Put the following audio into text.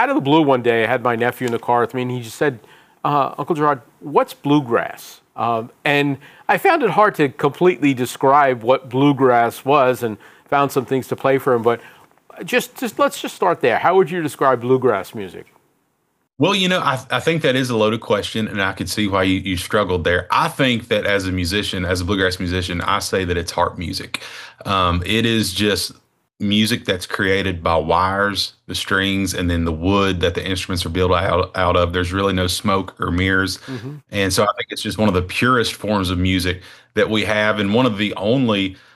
out of the blue one day, I had my nephew in the car with me, and he just said, Uncle Gerard, what's bluegrass? And I found it hard to completely describe what bluegrass was, and found some things to play for him. But just let's just start there. How would you describe bluegrass music? Well, I think that is a loaded question, and I could see why you struggled there. I think that as a musician, as a bluegrass musician, I say that it's harp music. It is just music that's created by wires, the strings, and then the wood that the instruments are built out of. There's really no smoke or mirrors. Hmm. And so I think it's just one of the purest forms of music that we have, and one of the only